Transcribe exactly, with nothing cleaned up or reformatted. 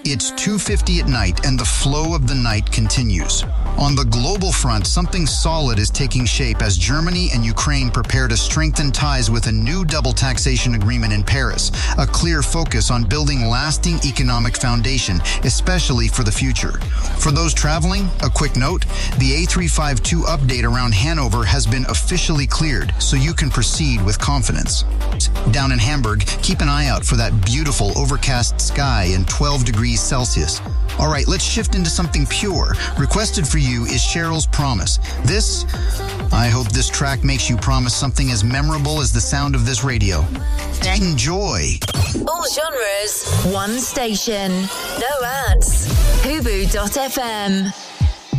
It's two fifty at night and the flow of the night continues. On the global front, something solid is taking shape as Germany and Ukraine prepare to strengthen ties with a new double taxation agreement in Paris, a clear focus on building lasting economic foundation, especially for the future. For those traveling, a quick note, the A three fifty-two update around Hanover has been officially cleared, so you can proceed with confidence. Down in Hamburg, keep an eye out for that beautiful overcast sky and twelve degrees Celsius. All right, let's shift into something pure. Requested for you is Cheryl's Promise. This, I hope this track makes you promise something as memorable as the sound of this radio. Enjoy. All genres, one station. No ads. Hubu dot f m.